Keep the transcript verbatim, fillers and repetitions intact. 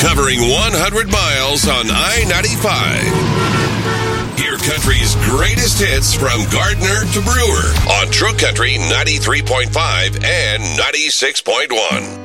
covering one hundred miles on I ninety-five. Hear country's greatest hits from Gardner to Brewer on True Country ninety-three point five and ninety-six point one.